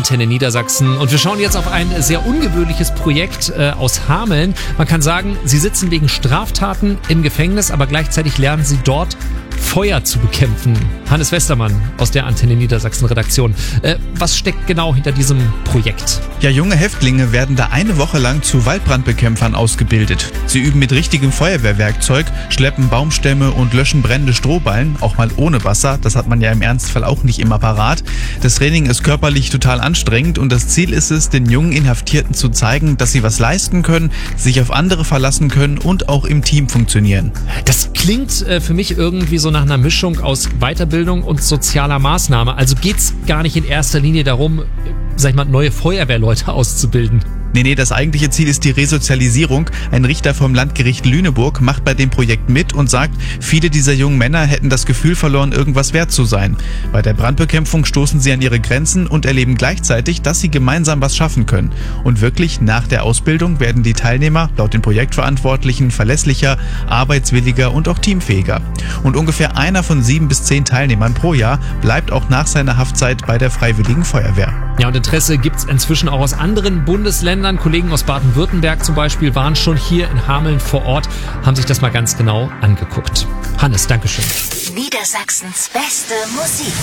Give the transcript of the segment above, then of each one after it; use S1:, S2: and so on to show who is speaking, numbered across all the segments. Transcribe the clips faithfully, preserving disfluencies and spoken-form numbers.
S1: Antenne Niedersachsen. Und wir schauen jetzt auf ein sehr ungewöhnliches Projekt äh, aus Hameln. Man kann sagen, sie sitzen wegen Straftaten im Gefängnis, aber gleichzeitig lernen sie dort Feuer zu bekämpfen. Hannes Westermann aus der Antenne Niedersachsen Redaktion. Äh, was steckt genau hinter diesem Projekt?
S2: Ja, junge Häftlinge werden da eine Woche lang zu Waldbrandbekämpfern ausgebildet. Sie üben mit richtigem Feuerwehrwerkzeug, schleppen Baumstämme und löschen brennende Strohballen, auch mal ohne Wasser. Das hat man ja im Ernstfall auch nicht immer parat. Das Training ist körperlich total anstrengend und das Ziel ist es, den jungen Inhaftierten zu zeigen, dass sie was leisten können, sich auf andere verlassen können und auch im Team funktionieren.
S1: Das klingt äh, für mich irgendwie so nach einer Mischung aus Weiterbildung und sozialer Maßnahme. Also geht's gar nicht in erster Linie darum, sag ich mal, neue Feuerwehrleute auszubilden.
S2: Nee, nee, das eigentliche Ziel ist die Resozialisierung. Ein Richter vom Landgericht Lüneburg macht bei dem Projekt mit und sagt, viele dieser jungen Männer hätten das Gefühl verloren, irgendwas wert zu sein. Bei der Brandbekämpfung stoßen sie an ihre Grenzen und erleben gleichzeitig, dass sie gemeinsam was schaffen können. Und wirklich, nach der Ausbildung werden die Teilnehmer, laut den Projektverantwortlichen, verlässlicher, arbeitswilliger und auch teamfähiger. Und ungefähr einer von sieben bis zehn Teilnehmern pro Jahr bleibt auch nach seiner Haftzeit bei der Freiwilligen Feuerwehr.
S1: Ja, und Interesse gibt's inzwischen auch aus anderen Bundesländern. Kollegen aus Baden-Württemberg zum Beispiel waren schon hier in Hameln vor Ort, haben sich das mal ganz genau angeguckt. Hannes, Dankeschön.
S3: Niedersachsens beste Musik.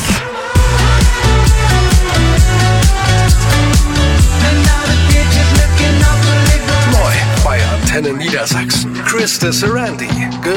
S4: Neu bei Antenne Niedersachsen. Chris de Sarandi.